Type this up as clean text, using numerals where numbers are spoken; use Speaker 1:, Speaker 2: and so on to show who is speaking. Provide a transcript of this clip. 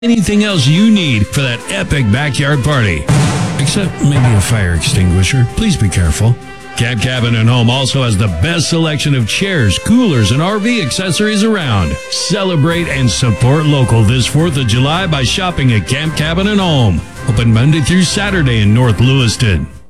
Speaker 1: anything else you need for that epic backyard party. Except maybe a fire extinguisher. Please be careful. Camp Cabin and Home also has the best selection of chairs, coolers, and RV accessories around. Celebrate and support local this 4th of July by shopping at Camp Cabin and Home. Open Monday through Saturday in North Lewiston.